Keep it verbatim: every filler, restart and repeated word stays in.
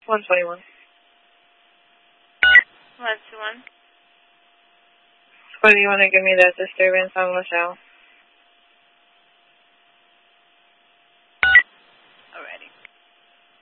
one twenty-one. one two one. What do you want to give me that disturbance on LaSalle? Alrighty.